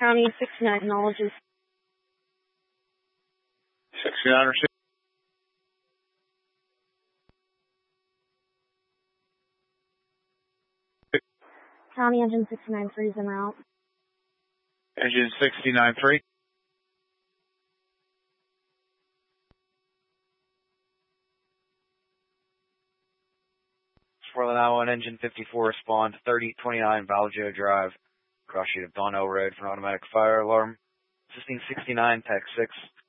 County 69 acknowledges. 69 or 6. County engine 693 is en route. Engine 69-3. Swirling out on engine 54, respond 3029 Valjo Drive, cross sheet of Donnell Road for an automatic fire alarm. Assisting 69, Tech 6.